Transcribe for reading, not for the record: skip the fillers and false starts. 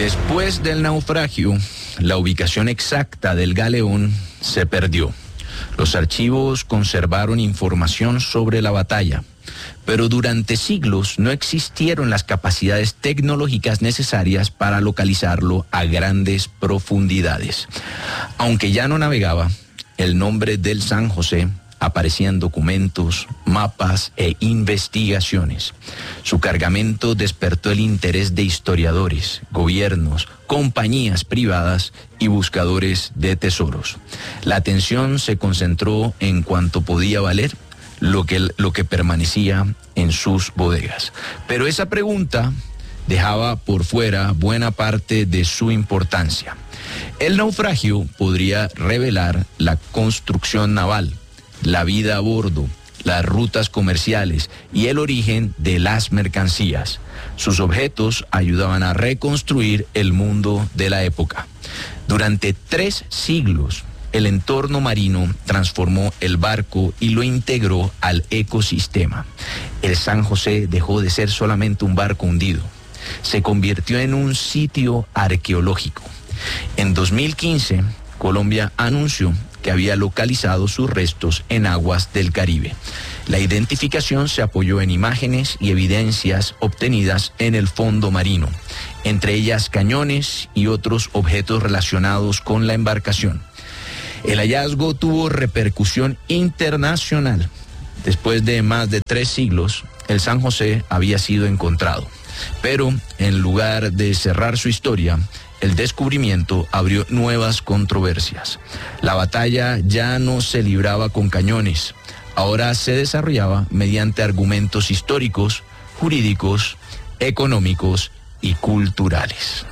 Después del naufragio, la ubicación exacta del galeón se perdió. Los archivos conservaron información sobre la batalla, pero durante siglos no existieron las capacidades tecnológicas necesarias para localizarlo a grandes profundidades. Aunque ya no navegaba, el nombre del San José aparecía en documentos, mapas e investigaciones. Su cargamento despertó el interés de historiadores, gobiernos, compañías privadas y buscadores de tesoros. La atención se concentró en cuanto podía valer lo que permanecía en sus bodegas. Pero esa pregunta dejaba por fuera buena parte de su importancia. El naufragio podría revelar la construcción naval, la vida a bordo, las rutas comerciales y el origen de las mercancías. Sus objetos ayudaban a reconstruir el mundo de la época. Durante 3 siglos, el entorno marino transformó el barco y lo integró al ecosistema. El San José dejó de ser solamente un barco hundido. Se convirtió en un sitio arqueológico. En 2015, Colombia anunció que había localizado sus restos en aguas del Caribe. La identificación se apoyó en imágenes y evidencias obtenidas en el fondo marino, entre ellas cañones y otros objetos relacionados con la embarcación. El hallazgo tuvo repercusión internacional. Después de más de 3 siglos, el San José había sido encontrado. Pero en lugar de cerrar su historia, el descubrimiento abrió nuevas controversias. La batalla ya no se libraba con cañones, ahora se desarrollaba mediante argumentos históricos, jurídicos, económicos y culturales.